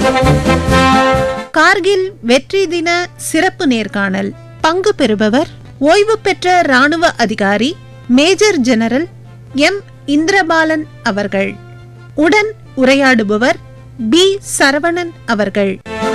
கார்கில் வெற்றி தின சிறப்பு நேர்காணல். பங்கு பெறுபவர் ஓய்வு பெற்ற ராணுவ அதிகாரி மேஜர் ஜெனரல் எம் இந்திரபாலன் அவர்கள். உடன் உரையாடுபவர் பி சரவணன் அவர்கள்.